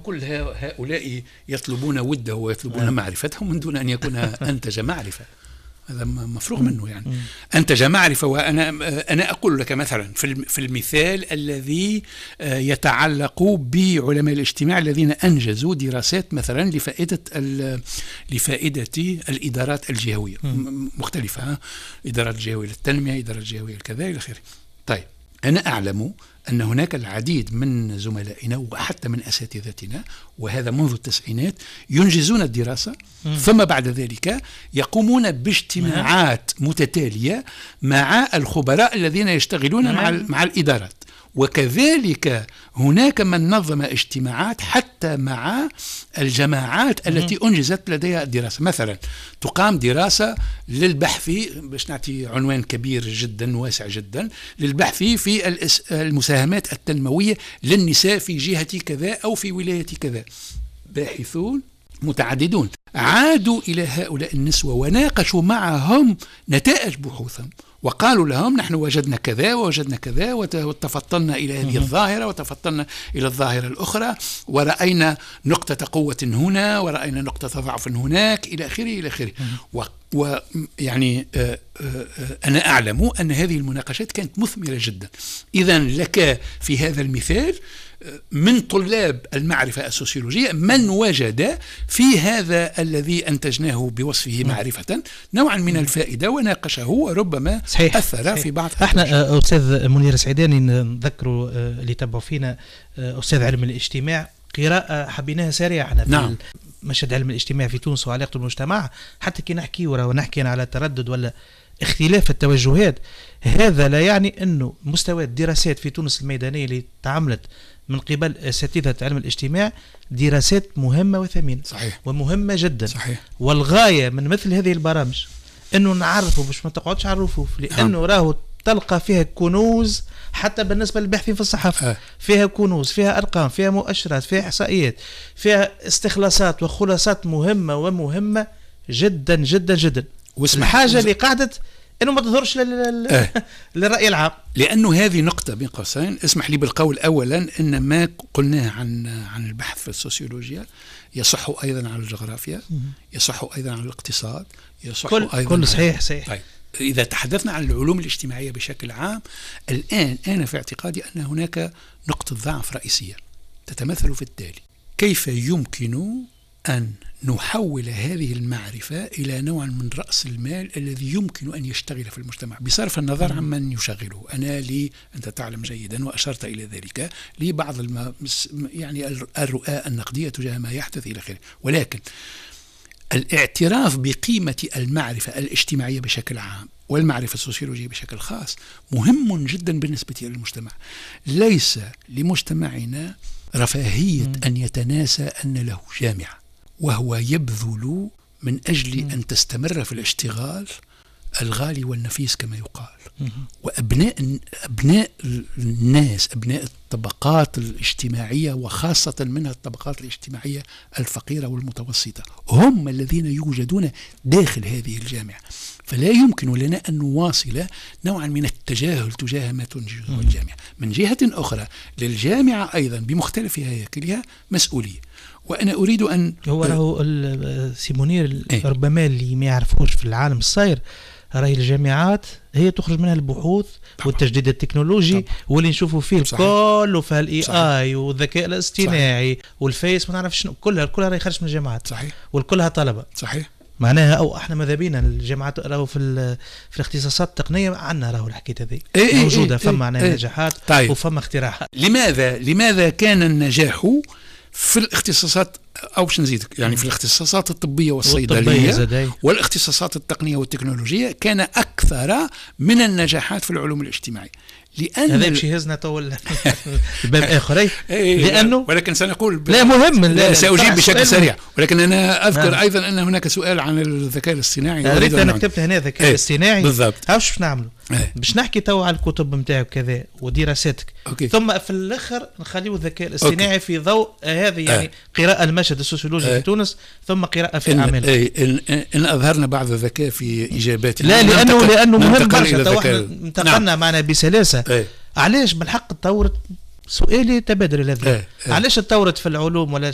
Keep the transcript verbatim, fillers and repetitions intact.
كل هؤلاء يطلبون وده ويطلبون معرفتهم من دون أن يكون أنتج معرفة. هذا مفروغ منه يعني. أنتج معرفة. وأنا أنا أقول لك مثلا في المثال الذي يتعلق بعلماء الاجتماع الذين أنجزوا دراسات مثلا لفائدة لفائدة الإدارات الجهوية مختلفة، إدارات الجهوية للتنمية، إدارات الجهوية الكذا إلى آخره. طيب أنا أعلم أن هناك العديد من زملائنا وحتى من أساتذتنا، وهذا منذ التسعينات، ينجزون الدراسة م. ثم بعد ذلك يقومون باجتماعات متتالية مع الخبراء الذين يشتغلون مع, مع الإدارات. وكذلك هناك من نظم اجتماعات حتى مع الجماعات التي أنجزت لديها الدراسة. مثلا تقام دراسة للبحث، باش نعطي عنوان كبير جدا واسع جدا، للبحث في المساهمات التنموية للنساء في جهة كذا أو في ولاية كذا. باحثون متعددون عادوا إلى هؤلاء النسوة وناقشوا معهم نتائج بحوثهم، وقالوا لهم نحن وجدنا كذا ووجدنا كذا وتفطلنا إلى هذه الظاهرة وتفطلنا إلى الظاهرة الأخرى، ورأينا نقطة قوة هنا ورأينا نقطة ضعف هناك إلى آخره إلى آخره. ويعني أنا أعلم أن هذه المناقشات كانت مثمرة جدا. إذن لك في هذا المثال من طلاب المعرفة السوسيولوجية من وجد في هذا الذي أنتجناه بوصفه معرفة نوعا من الفائدة وناقشه وربما صحيح. أثر صحيح. في بعض. احنا أستاذ منير سعيداني نذكروا اللي تبعوا فينا أستاذ علم الاجتماع، قراءة حبيناها سريعة في نعم. مشهد علم الاجتماع في تونس وعلاقته بالمجتمع، حتى كي نحكي ورا ونحكي على تردد ولا اختلاف التوجهات، هذا لا يعني أنه مستوى الدراسات في تونس الميدانية اللي تعملت من قبل أساتذة علم الاجتماع دراسات مهمة وثمينة صحيح. ومهمة جدا صحيح. والغاية من مثل هذه البرامج أنه نعرفه باش ما تقعدش على الرفوف، لأنه راهو تلقى فيها كنوز حتى بالنسبة للباحثين في الصحافة أه. فيها كنوز، فيها أرقام، فيها مؤشرات، فيها إحصائيات، فيها استخلاصات وخلاصات مهمة ومهمة جدا جدا جدا. الحاجة اللي قعدت انه ما تظهرش لل... أه. للرأي العام، لانه هذه نقطة بين قوسين. اسمح لي بالقول اولا ان ما قلناه عن عن البحث في السوسيولوجيا يصح ايضا على الجغرافيا، يصح ايضا على الاقتصاد، يصح كل ايضا كل صحيح صحيح. طيب اذا تحدثنا عن العلوم الاجتماعية بشكل عام، الان انا في اعتقادي ان هناك نقطة ضعف رئيسية تتمثل في التالي: كيف يمكن أن نحول هذه المعرفة إلى نوع من رأس المال الذي يمكن أن يشتغل في المجتمع بصرف النظر عن من يشغله. أنا لي أنت تعلم جيدا وأشرت إلى ذلك لي بعض الم... يعني الرؤى النقدية تجاه ما يحدث إلى آخره، ولكن الاعتراف بقيمة المعرفة الاجتماعية بشكل عام والمعرفة السوسيولوجية بشكل خاص مهم جدا بالنسبة للمجتمع. ليس لمجتمعنا رفاهية أن يتناسى أن له جامعة وهو يبذل من أجل أن تستمر في الاشتغال الغالي والنفيس كما يقال. وأبناء أبناء الناس، أبناء الطبقات الاجتماعية وخاصة منها الطبقات الاجتماعية الفقيرة والمتوسطة هم الذين يوجدون داخل هذه الجامعة. فلا يمكن لنا أن نواصل نوعا من التجاهل تجاه ما تنجزه الجامعة. من جهة أخرى للجامعة أيضا بمختلف هياكلها مسؤولية. وأنا أريد أن هو راهو سيمونير ايه؟ ربما اللي ما يعرفوش في العالم الصاير راهي الجامعات هي تخرج منها البحوث طبعا. والتجديد التكنولوجي طبعا. واللي نشوفوا فيه الكل وفيها الاي اي والذكاء الاصطناعي صحيح. والفيس ما نعرف شنو، كلها كلها راهي خرج من الجامعات صحيح. والكلها طلبة صحيح. معناها او احنا ماذا بينا الجامعات راهو في في الاختصاصات التقنيه عندنا راهو الحكايه هذه ايه موجوده ايه فما معناها ايه نجاحات طيب. وفما اختراعات. لماذا لماذا كان النجاح في الاختصاصات أو باش نزيدك يعني في الاختصاصات الطبية والصيدلية والاختصاصات التقنية والتكنولوجية كان أكثر من النجاحات في العلوم الاجتماعية؟ لأن هذا مشي هزنا طول الباب آخر لأنه ولكن سنقول لا مهم لا, لا سأجيب بشكل سريع، ولكن أنا أذكر نعم. أيضا أن هناك سؤال عن الذكاء الاصطناعي. أريد أنا كتبت هنا الذكاء الاصطناعي بالضبط. هاوش باش نعملوا باش نحكي تو على الكتب نتاعك كذا ودراساتك أوكي. ثم في الآخر نخليه الذكاء الاصطناعي في ضوء هذه يعني آه. قراءة المشهد السوسيولوجي آه. في تونس ثم قراءة في أعمال إن, إن, إن أظهرنا بعض الذكاء في إجاباتنا لا لأنه لأنه مهم برشا. تو احنا انتقلنا نعم. معنا بسلاسة آه. علاش بالحق تطورت سؤالي تبادر الى الذهن. علاش تطورت في العلوم ولا